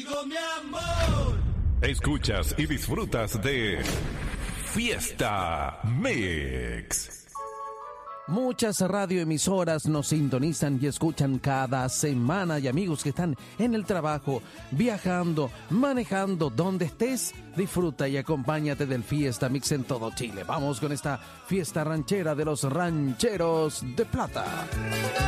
contigo, mi amor. Escuchas y disfrutas de Fiesta Mix. Muchas radioemisoras nos sintonizan y escuchan cada semana, y amigos que están en el trabajo, viajando, manejando, donde estés, disfruta y acompáñate del Fiesta Mix en todo Chile. Vamos con esta fiesta ranchera de los rancheros de plata.